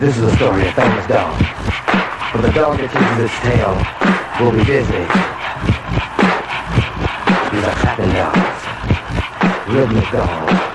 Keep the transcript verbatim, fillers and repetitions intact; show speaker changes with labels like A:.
A: This is the story of famous dog. For the dog that chases its tail will be busy. These are tapping dogs, rhythmic dogs.